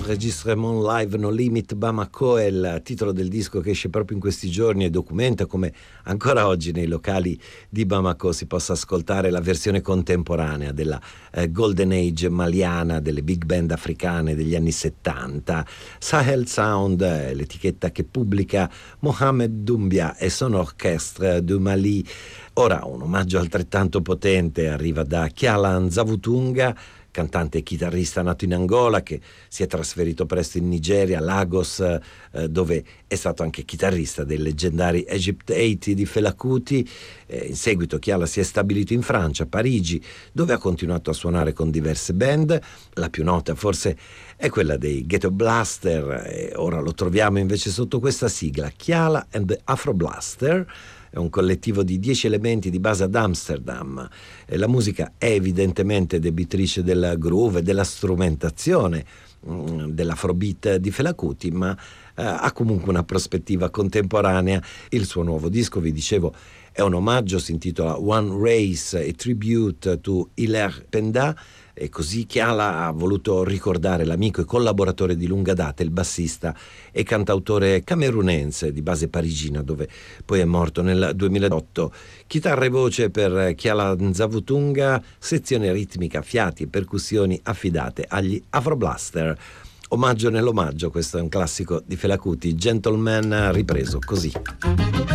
Enregistrement Live No Limit Bamako è il titolo del disco che esce proprio in questi giorni e documenta come ancora oggi nei locali di Bamako si possa ascoltare la versione contemporanea della Golden Age maliana, delle big band africane degli anni 70. Sahel Sound è l'etichetta che pubblica Mohamed Doumbia e son orchestre du Mali. Ora un omaggio altrettanto potente arriva da Kiala Nzavutunga, cantante e chitarrista nato in Angola, che si è trasferito presto in Nigeria, Lagos, dove è stato anche chitarrista dei leggendari Egypt 80 di Fela Kuti. In seguito Kiala si è stabilito in Francia, Parigi, dove ha continuato a suonare con diverse band. La più nota forse è quella dei Ghetto Blaster, e ora lo troviamo invece sotto questa sigla, Kiala and the Afro Blaster. È un collettivo di 10 elementi di base ad Amsterdam. La musica è evidentemente debitrice del groove, della strumentazione, dell'afrobeat di Fela Kuti, ma ha comunque una prospettiva contemporanea. Il suo nuovo disco, vi dicevo, è un omaggio, si intitola One Race, a tribute to Hilaire Penda, e così Kiala ha voluto ricordare l'amico e collaboratore di lunga data, il bassista e cantautore camerunense di base parigina, dove poi è morto nel 2008. Chitarra e voce per Kiala Nzavutunga, sezione ritmica, fiati e percussioni affidate agli Afro Blaster. Omaggio nell'omaggio, questo è un classico di Fela Kuti, Gentleman ripreso così.